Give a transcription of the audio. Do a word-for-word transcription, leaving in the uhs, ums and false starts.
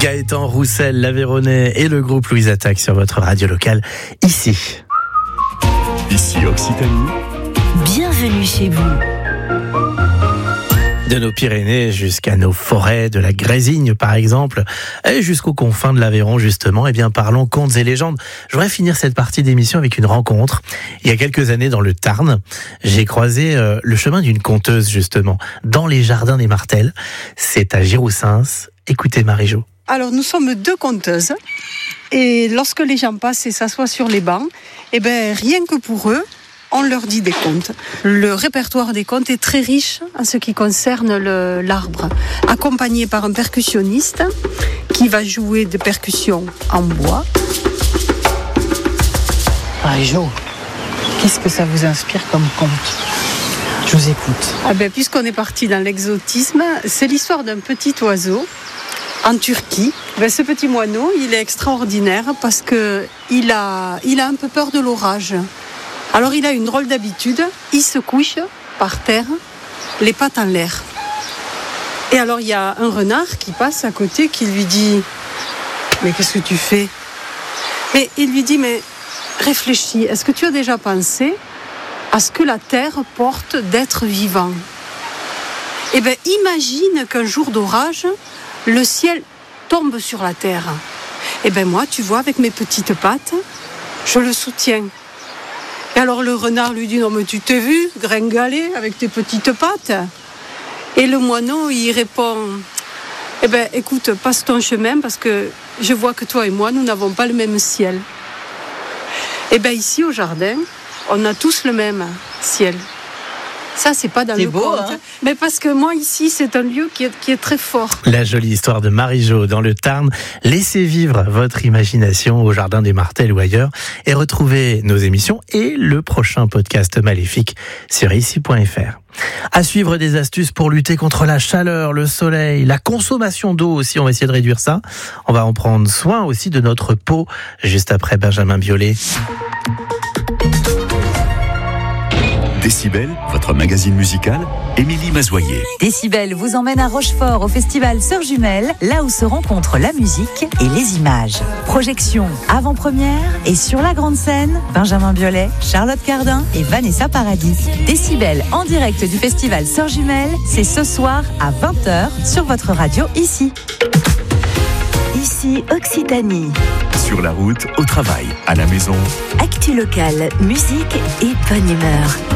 Gaëtan Roussel, l'Aveyronais et le groupe Louise Attaque sur votre radio locale, ici. Ici Occitanie. Bienvenue chez vous. De nos Pyrénées jusqu'à nos forêts, de la Grésigne par exemple, et jusqu'aux confins de l'Aveyron justement, eh bien parlons contes et légendes. Je voudrais finir cette partie d'émission avec une rencontre. Il y a quelques années dans le Tarn, j'ai croisé euh, le chemin d'une conteuse justement, dans les jardins des Martels. C'est à Giroussens. Écoutez Marie-Jo. Alors nous sommes deux conteuses, et lorsque les gens passent et s'assoient sur les bancs, eh ben, rien que pour eux, on leur dit des contes. Le répertoire des contes est très riche en ce qui concerne le, l'arbre, accompagné par un percussionniste qui va jouer des percussions en bois. Marie-Jo, qu'est-ce que ça vous inspire comme conte ? Je vous écoute. Ah ben, puisqu'on est parti dans l'exotisme, c'est l'histoire d'un petit oiseau en Turquie. Ben, ce petit moineau, il est extraordinaire parce que il a, il a un peu peur de l'orage. Alors il a une drôle d'habitude, il se couche par terre, les pattes en l'air. Et alors il y a un renard qui passe à côté qui lui dit « Mais qu'est-ce que tu fais ?» Et il lui dit « Mais réfléchis, est-ce que tu as déjà pensé à ce que la terre porte d'être vivant ?» Eh bien imagine qu'un jour d'orage, le ciel tombe sur la terre. Eh bien moi, tu vois, avec mes petites pattes, je le soutiens. Et alors le renard lui dit « Non mais tu t'es vu, gringaler avec tes petites pattes ?» Et le moineau, il répond « Eh bien écoute, passe ton chemin parce que je vois que toi et moi, nous n'avons pas le même ciel. » Et bien ici au jardin, on a tous le même ciel. Ça, c'est pas dans c'est le beau, conte. Hein, mais parce que moi, ici, c'est un lieu qui est, qui est très fort. La jolie histoire de Marie-Jo dans le Tarn. Laissez vivre votre imagination au Jardin des Martels ou ailleurs et retrouvez nos émissions et le prochain podcast maléfique sur ici point f r. À suivre des astuces pour lutter contre la chaleur, le soleil, la consommation d'eau aussi, on va essayer de réduire ça. On va en prendre soin aussi de notre peau, juste après Benjamin Biolay. Décibel, votre magazine musical, Émilie Mazoyer. Décibel vous emmène à Rochefort au festival Sœurs Jumelles, là où se rencontrent la musique et les images. Projection avant-première et sur la grande scène, Benjamin Biolay, Charlotte Cardin et Vanessa Paradis. Décibel en direct du festival Sœurs Jumelles, c'est ce soir à vingt heures sur votre radio ici. Ici Occitanie. Sur la route, au travail, à la maison. Actu locale, musique et bonne humeur.